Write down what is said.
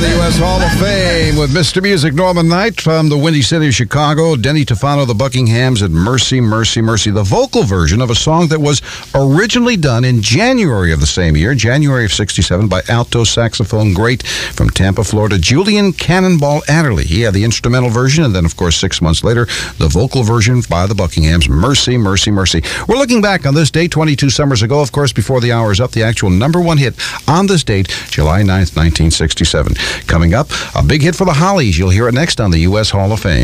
the U.S. Hall of Fame with Mr. Music Norman Knight from the Windy City of Chicago, Denny Tufano, the Buckinghams, and Mercy, Mercy, Mercy, the vocal version of a song that was originally done in January of the same year, January of 67, by alto saxophone great from Tampa, Florida, Julian Cannonball Adderley. He had the instrumental version, and then, of course, 6 months later, the vocal version by the Buckinghams, Mercy, Mercy, Mercy. We're looking back on this date 22 summers ago, of course, before the hour is up, the actual #1 hit on this date, July 9th, 1967. Coming up, a big hit for the Hollies. You'll hear it next on the U.S. Hall of Fame.